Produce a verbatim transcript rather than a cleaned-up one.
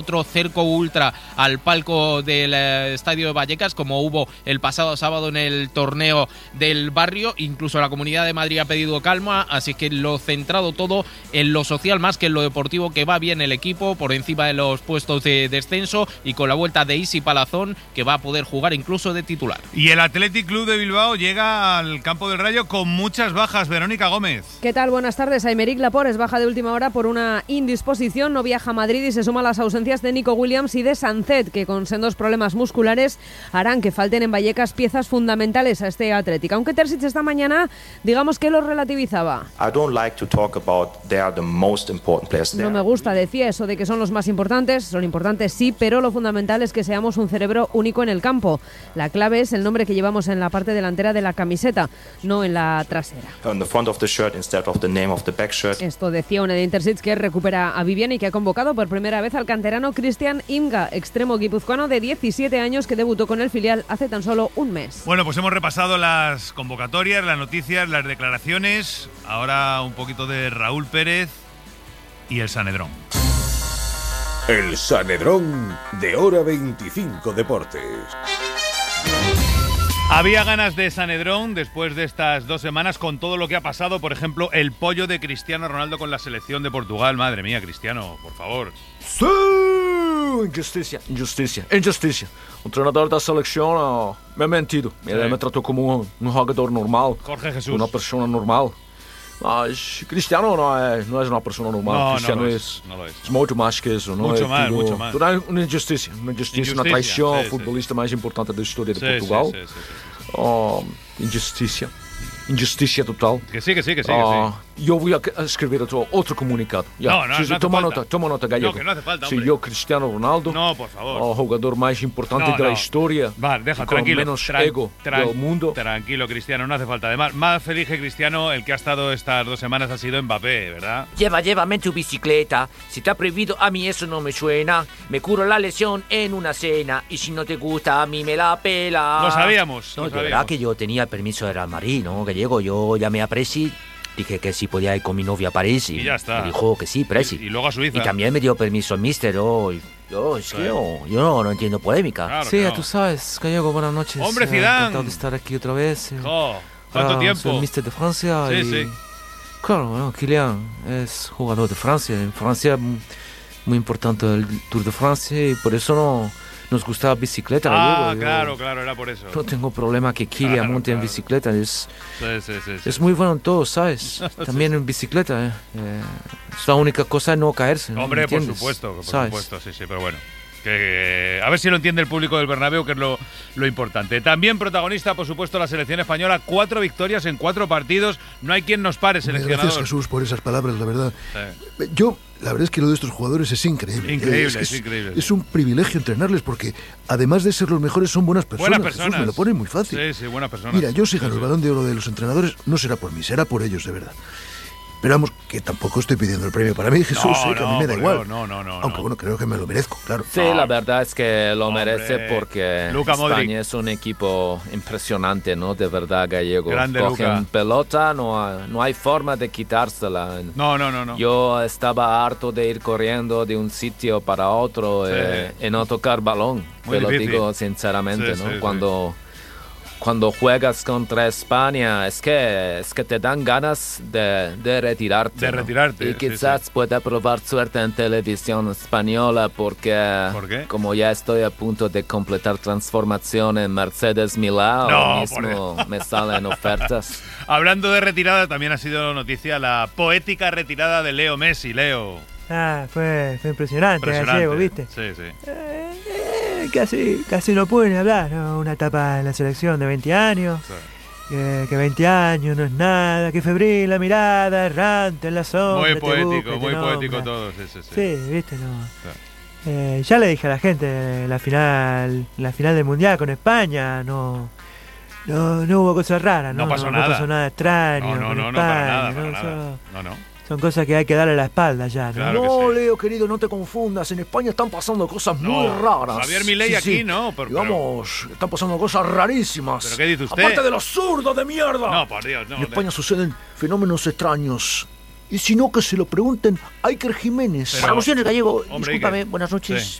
otro cerco ultra al palco del eh, Estadio de Vallecas, como hubo el pasado sábado en el torneo del barrio. Incluso la Comunidad de Madrid ha pedido calma, así que lo centrado todo en lo social más que en lo deportivo, que va bien el equipo por encima de los puestos de descenso y con la vuelta de Isi Palazón, que va a poder jugar incluso de titular. Y el Athletic Club de Bilbao llega al campo del Rayo con muchas bajas. Verónica Gómez. ¿Qué tal? Buenas tardes. Aymeric Laporte es baja de última hora por una indisposición, no viaja a Madrid y se suma a las ausencias de Nico Williams y de Sancet, que con sendos problemas musculares harán que falten en Vallecas piezas fundamentales a este Athletic. Aunque Terzic esta mañana, digamos que lo relativizaba. I don't like to talk about they are the most important players there. No me gusta, decía, eso de que son los más importantes. Son importantes, sí, pero lo fundamental es que seamos un cerebro único en el campo. La clave es el nombre que llevamos en la parte delantera de la camiseta, no en la trasera. On the front of the shirt instead of the name of the back shirt. Esto decía Unai Terzic, que recupera a Vivian y que ha convocado por primera vez al canterano Cristian Imga, extremo guipuzcoano de diecisiete años que debutó con el filial hace tan solo un mes. Bueno, pues hemos repasado las convocatorias, las noticias, las declaraciones. Ahora un poquito de Raúl Pérez y el Sanedrón. El Sanedrón de Hora veinticinco Deportes. Había ganas de Sanedrón después de estas dos semanas con todo lo que ha pasado. Por ejemplo, el pollo de Cristiano Ronaldo con la selección de Portugal. Madre mía, Cristiano, por favor. Sí, injusticia, injusticia, injusticia. O treinador da selección uh, me ha mentido. Sí. Ele me tratou como um, um jogador normal. Jorge Jesús. Uma pessoa normal. Mas Cristiano não é, não é uma pessoa normal. No, Cristiano no lo é, es, no lo es. é muito mais que isso. Não Mucho é más, tudo, mucho más. Tudo é uma injustiça. Uma injustiça, uma Injusticia, traição. sí, O sí. futbolista mais importante da história de Sí, Portugal. sí, sí, sí, sí. Uh, injustiça. Injusticia total. Que sí, que sí, que sí, que Uh, sí. eu vou escrever outro, outro comunicado. No, no, sí, no hace toma falta. nota, toma nota, Gallego. No, que no hace falta, Sí, hombre. eu, Cristiano Ronaldo, No, por favor. o jogador más importante No, de la no. historia, Vale, deja, y con tranquilo. menos Tran- ego tran- del mundo. Tranquilo, Cristiano, no hace falta. Además, más feliz que Cristiano, el que ha estado estas dos semanas ha sido Mbappé, ¿verdad? Lleva, llévame en tu bicicleta. Si está prohibido, a mí eso no me suena. Me curo la lesión en una cena. Y si no te gusta, a mí me la pela. Lo sabíamos. No, lo de verdad sabíamos. que yo tenía el permiso de Real Madrid, ¿no? Gallego, yo llamé a Presi, dije que si podía ir con mi novia a París. Y, Y ya está. me dijo que sí, Presi. Y, y luego a Suiza. Y también me dio permiso el mister. Oh, y- yo, es Sí. que yo, yo no, no entiendo polémica. Claro Sí, que ya no. tú sabes, Gallego, buenas noches. ¡Hombre, Eh, Zidane! Encantado de estar aquí otra vez. eh. Jo, ¿cuánto Ah, tiempo? Soy el mister de Francia. Sí, y, sí. Claro, bueno, Kylian es jugador de Francia. En Francia mm, muy importante el Tour de Francia y por eso no nos gusta la bicicleta. Ah, Gallego. Yo claro, claro, era por eso. No tengo problema que Kylian Claro, monte en claro. bicicleta. Es, Sí, sí, sí, sí. es muy bueno en todo, ¿sabes? También en bicicleta. Eh. Eh, es la única cosa no caerse. ¿no? Hombre, por ¿Entiendes? supuesto, por ¿Sabes? supuesto, sí, sí, pero bueno. Que, a ver si lo entiende el público del Bernabéu, que es lo, lo importante. También protagonista, por supuesto, la selección española. Cuatro victorias en cuatro partidos. No hay quien nos pare, seleccionador. Gracias, Jesús, por esas palabras, la verdad. Sí. Yo, la verdad es que lo de estos jugadores es increíble. Increíble, es, es es- increíble. Es un privilegio entrenarles porque, además de ser los mejores, son buenas personas. Buenas Jesús, personas. me lo ponen muy fácil. Sí, sí, buenas personas. Mira, yo si Sí, gano sí. el balón de oro de los entrenadores, no será por mí, será por ellos, de verdad. Pero vamos, que tampoco estoy pidiendo el premio para mí, Jesús, No, eh, que a no, mí me da por igual. Dios, no, no, no, Aunque no. bueno, creo que me lo merezco, claro. Sí, la verdad es que lo Hombre. merece porque Luka España Modric. es un equipo impresionante, ¿no? De verdad, Gallego. Grande Cogen Luka. pelota, no hay, no hay forma de quitársela. No, no, no, no. Yo estaba harto de ir corriendo de un sitio para otro Sí. eh, y no tocar balón. Muy Te lo difícil. digo sinceramente, Sí, ¿no? sí, sí. Cuando, cuando juegas contra España es que, es que te dan ganas de, de retirarte. De ¿no? retirarte, Y sí, quizás pueda probar suerte en televisión española porque ¿Por qué? como ya estoy a punto de completar transformación en Mercedes Milán, No, ahora por mismo me salen ofertas. Hablando de retirada, también ha sido noticia la poética retirada de Leo Messi. Leo. Ah, fue, fue impresionante, Impresionante. Gallego, ¿viste? Sí, sí. Eh, eh, casi, casi no pude ni hablar, ¿no? Una etapa en la selección de veinte años, Sí. que, que veinte años no es nada, que febril la mirada, errante en la sombra. Muy te poético, busca y te muy poético nombra. todo. Sí, sí, sí. Sí, viste, no. Eh, ya le dije a la gente, la final, la final del mundial con España, no, no, no hubo cosas raras, No no, pasó no, nada. no pasó nada extraño. No, no, con no, no, para España, nada, ¿no? para nada. Son- No, no. Son cosas que hay que darle la espalda ya, ¿no? Claro que no, sí. Leo, querido, no te confundas. En España están pasando cosas muy No, raras. Javier Milei Sí, aquí sí. no, pero- pero- Digamos, están pasando cosas rarísimas. ¿Pero qué dice usted? Aparte de los zurdos de mierda. No, por Dios, no. En España suceden fenómenos extraños. Y si no, que se lo pregunten a Iker Jiménez. Para alusiones, Gallego, Hombre, discúlpame, Iker. buenas noches. Sí.